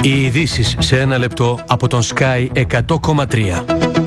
Οι ειδήσεις σε ένα λεπτό από τον Sky 100,3.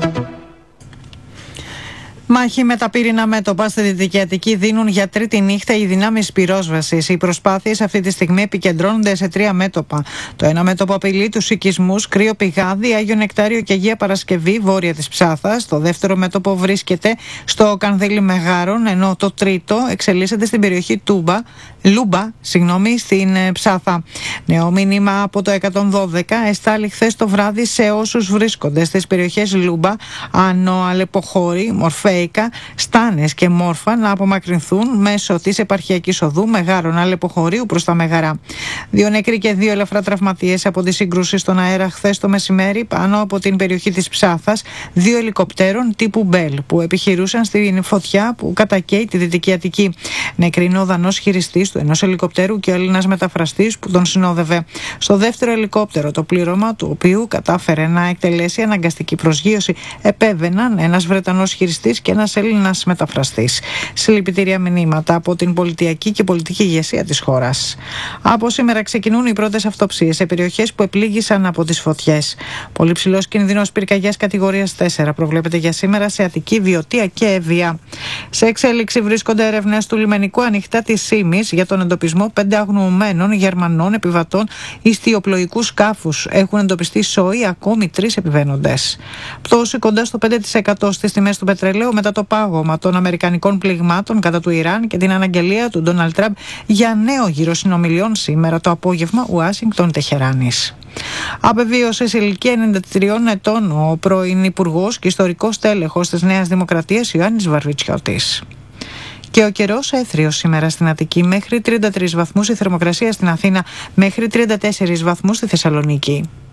Μάχη με τα πύρινα μέτωπα στη Δυτική Αττική δίνουν για τρίτη νύχτα οι δυνάμεις πυρόσβεσης. Οι προσπάθειες αυτή τη στιγμή επικεντρώνονται σε 3 μέτωπα. Το ένα μέτωπο απειλεί τους οικισμούς Κρύο Πηγάδι, Άγιο Νεκτάριο και Αγία Παρασκευή, βόρεια της Ψάθας. Το δεύτερο μέτωπο βρίσκεται στο Κανδύλι Μεγάρων, ενώ το τρίτο εξελίσσεται στην περιοχή Λούμπα, στην Ψάθα. Νέο μήνυμα από το 112 εστάλει χθες το βράδυ σε όσους βρίσκονται στις περιοχές Λούμπα, Άνω, Αλεποχώρη, Μορφέικα, Στάνες και Μόρφα να απομακρυνθούν μέσω της επαρχιακής οδού Μεγάρων Αλεποχωρίου προς τα Μεγαρά. 2 νεκροί και 2 ελαφρά τραυματίες από τη σύγκρουση στον αέρα χθες το μεσημέρι πάνω από την περιοχή της Ψάθας 2 ελικοπτέρων τύπου Μπέλ που επιχειρούσαν στην φωτιά που κατακαίει τη Δυτική Αττική. Νεκρή είναι ο Δανός χειριστής του ενός ελικοπτέρου και ο Έλληνας μεταφραστής που τον συνόδευε. Στο δεύτερο ελικόπτερο, το πλήρωμα του οποίου κατάφερε να εκτελέσει αναγκαστική προσγείωση, επέβαιναν ένας Βρετανός χειριστής και ένας Έλληνας μεταφραστής. Συλληπιτήρια μηνύματα από την πολιτιακή και πολιτική ηγεσία της χώρας. Από σήμερα ξεκινούν οι πρώτες αυτοψίες σε περιοχές που επλήγησαν από τις φωτιές. Πολύ ψηλός κίνδυνος πυρκαγιάς κατηγορίας 4 προβλέπεται για σήμερα σε Αττική, Βιωτία και Εύβοια. Σε εξέλιξη βρίσκονται έρευνες του λιμενικού ανοιχτά της Σύμης για τον εντοπισμό 5 αγνοωμένων Γερμανών επιβατών ιστιοπλοϊκούς σκάφους. Έχουν εντοπιστεί σόι ακόμη 3 επιβαίνοντες. Πτώση κοντά στο 5% στις τιμές του πετρελαίου μετά το πάγωμα των αμερικανικών πληγμάτων κατά του Ιράν και την αναγγελία του Ντόναλντ Τραμπ για νέο γύρο συνομιλιών σήμερα το απόγευμα Ουάσιγκτον-Τεχεράνης. Απεβίωσε σε ηλικία 93 ετών ο πρώην Υπουργός και ιστορικός τέλεχος της Νέας Δημοκρατίας Ιωάννης Βαρβιτσιώτης. Και ο καιρός έθριος σήμερα στην Αττική, μέχρι 33 βαθμούς η θερμοκρασία στην Αθήνα, μέχρι 34 βαθμούς στη Θεσσαλονίκη.